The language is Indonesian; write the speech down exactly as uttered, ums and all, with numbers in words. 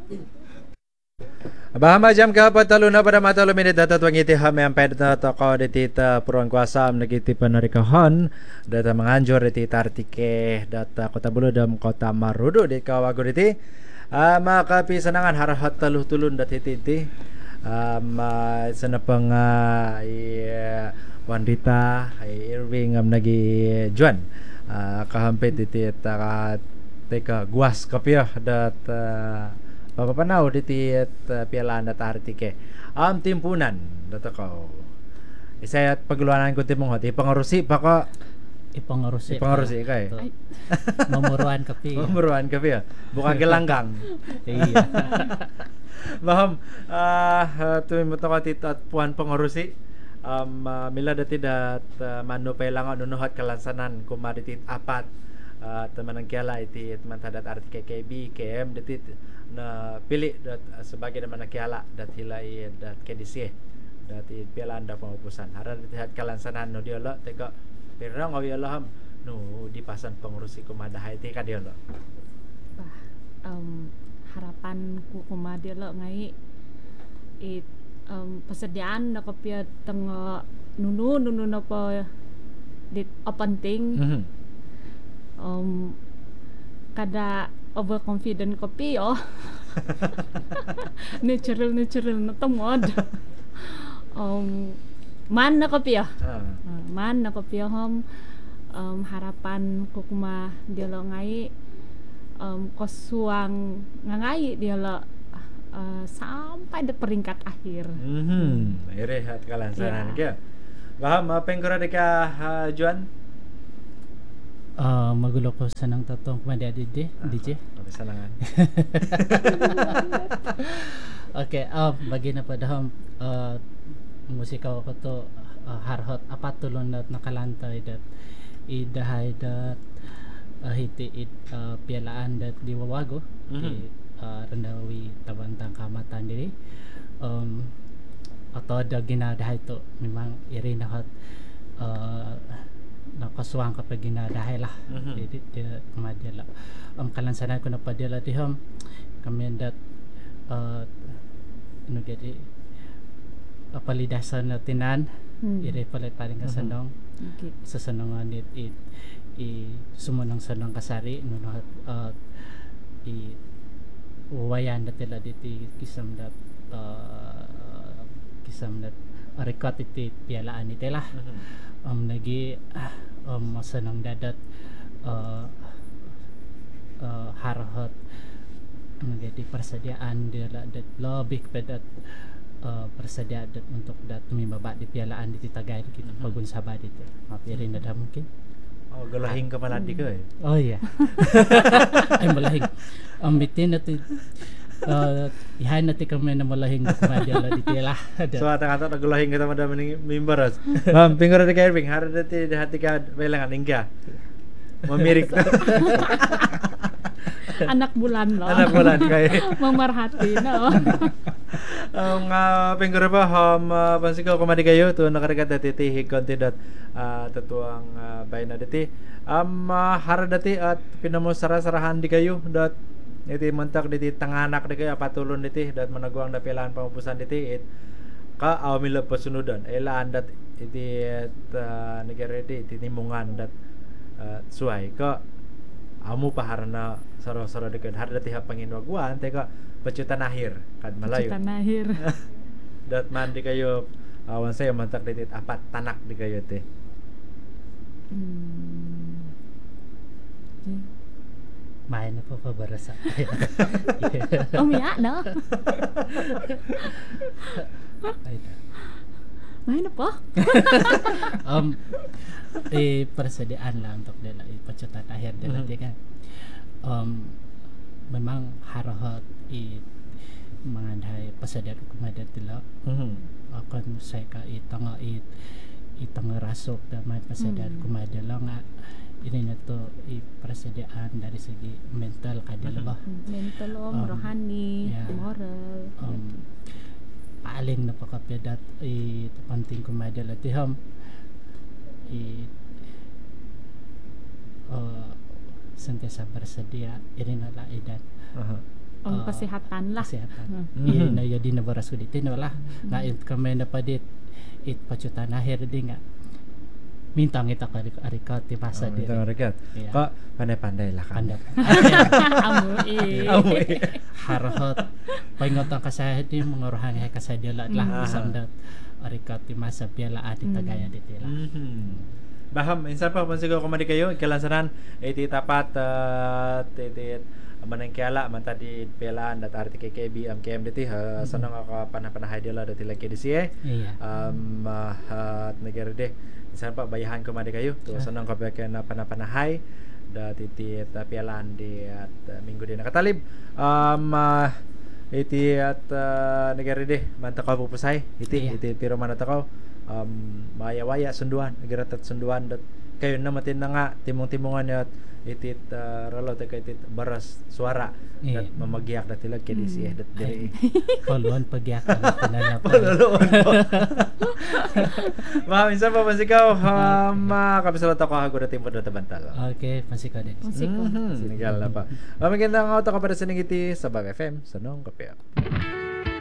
Bahama jam ke patalo na pada matalo minit data tuang iti ham yang ped na toko diti ta puruan kuasa am nagiti panarikahon data manganjur diti tartike data kota bulu dam kota Marudu di kawago diti uh, makapisanangan harahat taluh tulun dat hiti um, uh, sanapang uh, i, Wandita ay Irving am nagi Juan uh, kahampit diti ta teka guas kapya dat uh, papapanaw diti at uh, pialaan at artike am timpunan dato ko isayat pagluanan ko timong hot ipangarusi pa ko ipangarusi ipangarusi kay mamuruan kapi mamuruan kapi bukan gelanggang iya maham ah tuwi mo to kat at puan pangarusi um uh, mila dati dat uh, manu pailangan nunuhat kalansanan kumaritit apat uh, teman ang kiala iti teman tadat artike K B K M dati na pili dat uh, sebagai naman nakiala dat hilai dat K D C dat pialaan da pangupusan hara dat kalansanan no diolo teka pero ngawi alaham no di pasan pengurusi kumadahay ti ka diolo bah um, harapan ku kumadi lo ngai it um, persediaan na kapya teng nunu nunu na pa dit openting mm-hmm. um, kada overconfident kopi oh natural natural na tungod um man na kopi oh uh. uh, man na kopi hom um, harapan ko kuma dialo ngai um, kosuang ngangai dialo uh, sampai di peringkat akhir. Mhm ire hat kalansanan yeah. Kya baham apa yang kura deka uh, Juan Uh, magulo ko sa nang tatong kumadi D J D J okay salangan okay um bagi na padahom uh, musika ko to uh, harhot apat tulon dat nakalantay dat idahay dat uh, hiti it uh, pialaan dat diwawago mm-hmm. di uh, rendawi tabantang kamatan diri um atau ada ginadahay to memang iri na hot uh, nakasuang kapag ginadahay lah mm-hmm. di di madela um kalansanan ko na padela di hom kami dat uh, ano gadi apalidasan natinan hmm. ire palit paling kasanong mm-hmm. okay. sasanongan it it i sumunang sanong kasari no uh, i wayan datela diti kisam dat uh, kisam dat record iti pialaan itela mm-hmm. um nagi uh, um masanang dadat uh, uh, harhot menjadi persediaan dia dat lebih pedat uh, persediaan dat untuk dat mimaba di pialaan di Tagay kita mm-hmm. pagun sabad itu mapirin ada mungkin oh galahing ka maladi ka eh oh iya ay malahing ang um, bitin natin Uh, ihan nanti kami na malahing kumadala di tela. So atang atang nagulahing kita madam ning member. Ma'am, pingor de Kerving, hara dati hati ka belangan ingka. Mamirik. Anak bulan lo. Anak bulan kay. Mamarhati no. Ang uh, pingor ba ham uh, pansikaw kumadi kayo to nakarigat dati ti hikonti dat uh, tatuang uh, bayna dati. Am um, uh, hara dati at pinamo sara-sarahan di kayo dat iti mantak diti tanganak di kaya patulon diti dat managuang da pilaan pangupusan diti it ka awmila pasunudan elaan dat iti uh, negara di tinimungan dat uh, suay ka amu paharana saro-saro dekat har dati ha panginwaguan te ka pacutan akhir kad malayo pacutan akhir dat man di kayo awan saya mantak diti apat tanak di kayo te hmm. okay. Main na po pabarasa. Umiyak na. Main na po. um, eh, persediaan lang untuk dila ipacutan akhir dila mm-hmm. kan. Um, memang harahot i mangandhay pasadian kumadat dila. Mhm. Akan saya ka itanga it itang rasok da may pasadian mm-hmm. kumadala nga ini na to i persediaan dari segi mental kadala ba mental um, rohani yeah. moral um, paling napakapiadat i panting kumadala tiham i uh, sentiasa bersedia ini nala idan um, Pang ah, kesehatan lah. kesehatan. Hmm. Iya na ya di nabara sulitin wala. Na it kami na padit it pacutan akhir di nga. Mintang kita kari arika ti masa Oh, diri. minta rekat. Iya. Kok pandai-pandai lah kan. Pandap. Amui. Amui. Harahot paingotang kasahid di menguruhan hay kasadia lah lah Ah. isang dat arika ti masa piala adi tagaya ditila. Mhm. Baham, insan pa pansigaw ko madi kayo, ikilansanan, iti tapat, uh, iti manangkiala, manta di pialaan, dat arti kay K B, am K M D T, uh, sanang ako panah-panahay dila, dati lagi di siya, Iya. um, uh, at nagiride, insan pa, bayahan ko madi kayo, to Ah. sanang ko pa na panah-panahay, dati iti at pialaan di at uh, minggu di nakatalib, um, uh, iti at uh, nagiride, manta ko pupusay, iti, Iya. iti piro manata ko, um, maya-waya sunduan nagiratat sunduan dat kayo na matin na nga timong-timongan at itit uh, ralo ta kay itit baras suara Iya. dat mamagyak dat tilag kay Mm. disi dat diri Paluan pagyakan na pa. paluluon po ma'am insan pa pasikaw um, uh, kapisalat ako hago na timpo na tabantal Okay, pansikaw din. Pansikaw. mhm nigal na pa magandang auto ka para sa nangiti sa Bag F M sa nong kapya.